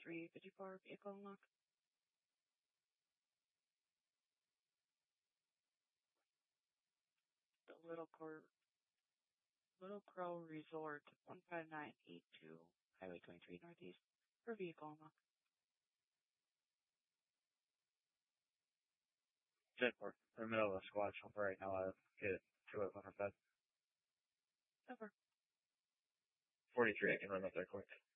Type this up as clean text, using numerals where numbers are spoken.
354, vehicle unlock. The Little Crow Resort, 15982, Highway 23 Northeast, for vehicle unlock. 10-4. In the middle of a squad jump right now. I'll get to it when I'm done. Over. 43, I can run up there quick.